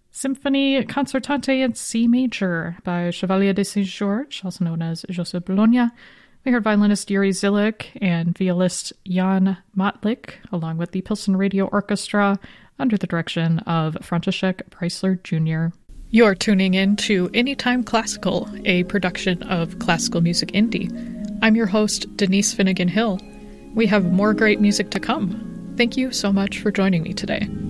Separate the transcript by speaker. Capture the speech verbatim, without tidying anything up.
Speaker 1: Symphony Concertante in C Major by Chevalier de Saint-Georges, also known as Joseph Bologna. We heard violinist Yuri Zillik and violist Jan Matlik, along with the Pilsen Radio Orchestra, under the direction of František Preisler Junior You're tuning in to Anytime Classical, a production of Classical Music Indie. I'm your host, Denise Finnegan Hill. We have more great music to come. Thank you so much for joining me today.